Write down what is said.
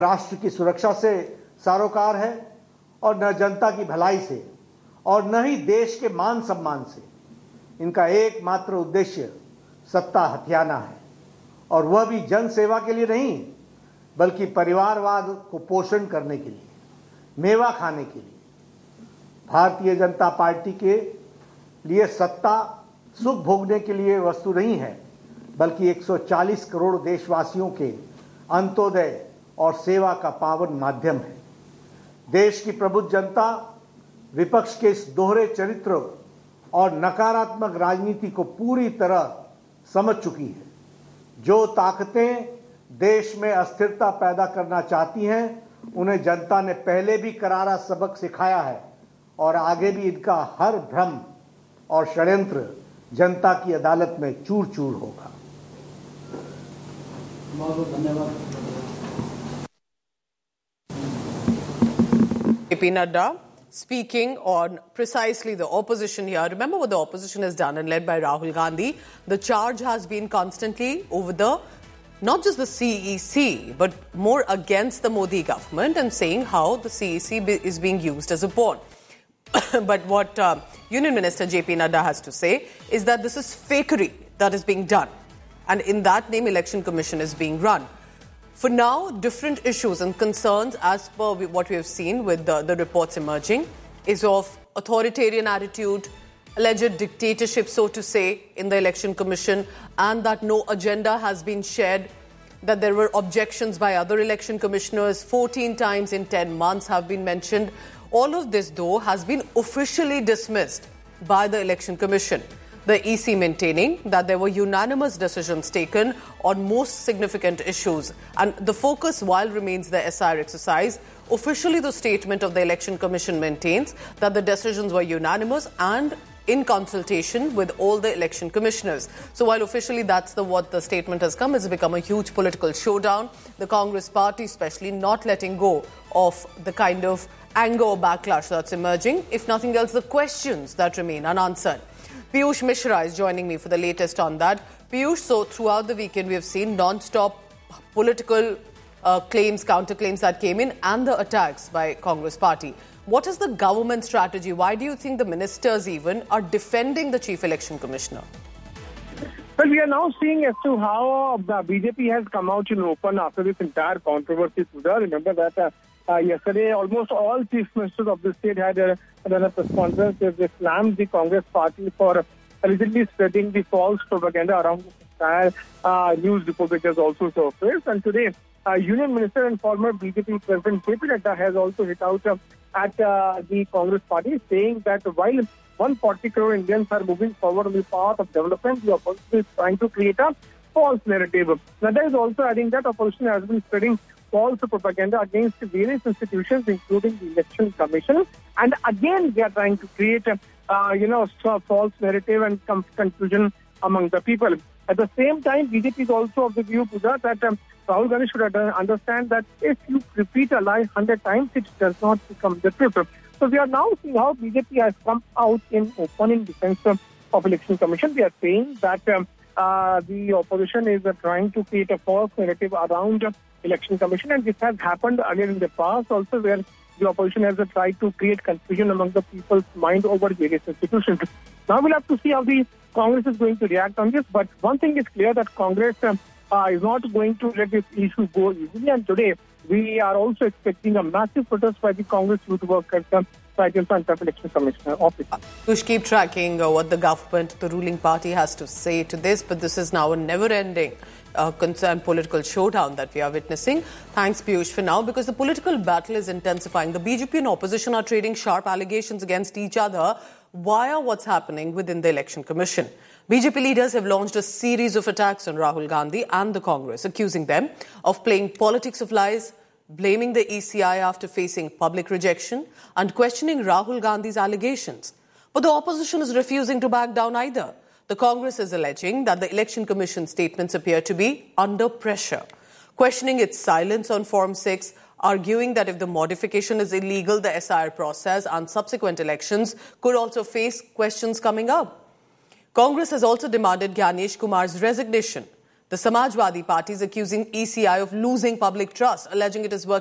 राष्ट्र की सुरक्षा से सरोकार है और न जनता की भलाई से और न ही देश के मान सम्मान से। इनका एकमात्र उद्देश्य सत्ता हथियाना है और वह भी जन सेवा के लिए नहीं बल्कि परिवारवाद को पोषण करने के लिए, मेवा खाने के लिए। भारतीय जनता पार्टी के लिए सत्ता सुख भोगने के लिए वस्तु नहीं है बल्कि 140 करोड़ देशवासियों के अंत्योदय और सेवा का पावन माध्यम है। देश की प्रबुद्ध जनता विपक्ष के इस दोहरे चरित्र और नकारात्मक राजनीति को पूरी तरह समझ चुकी है। जो ताकतें देश में अस्थिरता पैदा करना चाहती हैं उन्हें जनता ने पहले भी करारा सबक सिखाया है और आगे भी इनका हर भ्रम और षड्यंत्र जनता की अदालत में चूर चूर होगा। JP Nadda speaking on precisely the opposition here. Remember what the opposition has done and led by Rahul Gandhi. The charge has been constantly over not just the CEC, but more against the Modi government and saying how the CEC is being used as a pawn. But what Union Minister JP Nadda has to say is that this is fakery that is being done. And in that name, Election Commission is being run. For now, different issues and concerns, as per what we have seen with the reports emerging, is of authoritarian attitude, alleged dictatorship, so to say, in the Election Commission, and that no agenda has been shared, that there were objections by other election commissioners, 14 times in 10 months have been mentioned. All of this, though, has been officially dismissed by the Election Commission. The EC maintaining that there were unanimous decisions taken on most significant issues. And the focus, while remains the SIR exercise, officially the statement of the Election Commission maintains that the decisions were unanimous and in consultation with all the election commissioners. So while officially that's what the statement has come, it's become a huge political showdown. The Congress party especially not letting go of the kind of anger or backlash that's emerging. If nothing else, the questions that remain unanswered. Piyush Mishra is joining me for the latest on that. Piyush, so throughout the weekend we have seen non-stop political claims, counterclaims that came in and the attacks by Congress party. What is the government strategy? Why do you think the ministers even are defending the Chief Election Commissioner? Well, we are now seeing as to how the BJP has come out in open after this entire controversy. Remember that yesterday almost all chief ministers of the state had done a press conference. They slammed the Congress party for allegedly spreading the false propaganda around the entire news report which has also surfaced. And today, Union Minister and former BJP President JP Nadda has also hit out at the Congress party, saying that while 140 crore Indians are moving forward on the path of development, the opposition is trying to create a false narrative. Nadda is also adding that opposition has been spreading false propaganda against various institutions, including the Election Commission. And again, they are trying to create, false narrative and confusion among the people. At the same time, BJP is also of the view, Pooja, that Rahul Gandhi should understand that if you repeat a lie 100 times, it does not become the truth. So we are now seeing how BJP has come out in opening defense of Election Commission. They are saying that the opposition is trying to create a false narrative around Election Commission, and this has happened earlier in the past also, where the opposition has tried to create confusion among the people's mind over various institutions. Now we'll have to see how the Congress is going to react on this, but one thing is clear, that Congress is not going to let this issue go easily, and today we are also expecting a massive protest by the Congress youth workers right in front of Election Commissioner office. We should keep tracking what the government, the ruling party, has to say to this, but this is now a never-ending concern political showdown that we are witnessing. Thanks, Piyush, for now, because the political battle is intensifying. The BJP and opposition are trading sharp allegations against each other via what's happening within the Election Commission. BJP leaders have launched a series of attacks on Rahul Gandhi and the Congress, accusing them of playing politics of lies, blaming the ECI after facing public rejection, and questioning Rahul Gandhi's allegations. But the opposition is refusing to back down either. The Congress is alleging that the Election Commission statements appear to be under pressure, questioning its silence on Form 6, arguing that if the modification is illegal, the SIR process and subsequent elections could also face questions coming up. Congress has also demanded Gyanesh Kumar's resignation. The Samajwadi Party is accusing ECI of losing public trust, alleging it is working